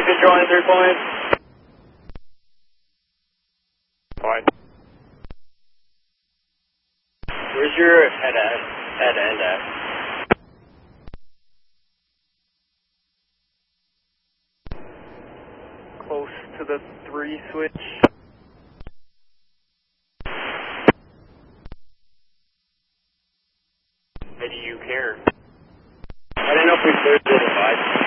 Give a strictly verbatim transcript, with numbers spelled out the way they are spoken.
can draw in three point. Fine. Where's your head at? Head end at? Close to the three switch. Why do you care? I don't know if we cleared the divide.